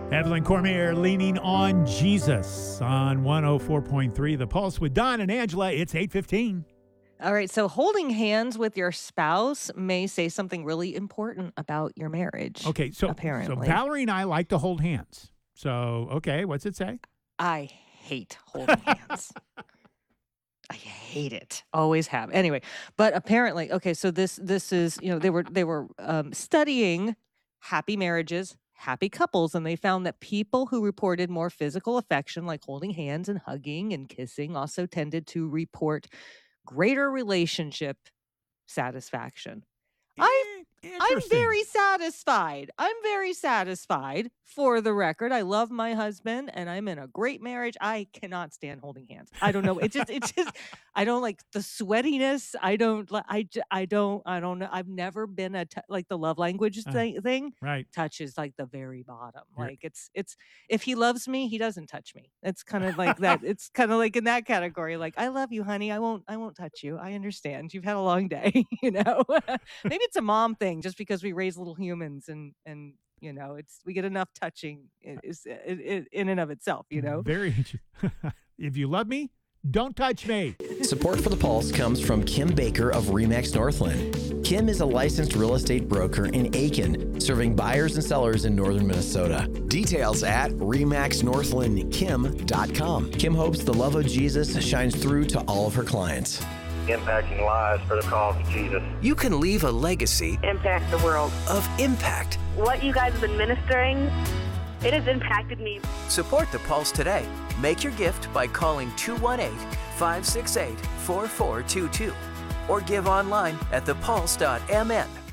Evelyn Cormier leaning on Jesus on 104.3 The Pulse with Don and Angela. It's 8:15. All right, so holding hands with your spouse may say something really important about your marriage. Okay, so apparently. Valerie and I like to hold hands. So, okay, what's it say? I hate holding hands. I hate it. Always have. Anyway, but apparently, okay, so this is, they were studying happy marriages, happy couples, and they found that people who reported more physical affection, like holding hands and hugging and kissing, also tended to report greater relationship satisfaction. I'm very satisfied. I'm very satisfied. For the record, I love my husband and I'm in a great marriage. I cannot stand holding hands. I don't know. It's just I don't like the sweatiness. I don't know. I've never been like the love language thing. Right. Touch is like the very bottom. Like it's if he loves me, he doesn't touch me. It's kind of like that. It's kind of like in that category. Like, I love you, honey. I won't touch you. I understand. You've had a long day, Maybe it's a mom thing, just because we raise little humans and we get enough touching in and of itself, Very interesting. If you love me, don't touch me. Support for The Pulse comes from Kim Baker of RE/MAX Northland. Kim is a licensed real estate broker in Aiken, serving buyers and sellers in northern Minnesota. Details at remaxnorthlandkim.com. Kim hopes the love of Jesus shines through to all of her clients. Impacting lives for the cause of Jesus. You can leave a legacy Impact the world. of impact. What you guys have been ministering, it has impacted me. Support The Pulse today. Make your gift by calling 218-568-4422 or give online at thepulse.mn.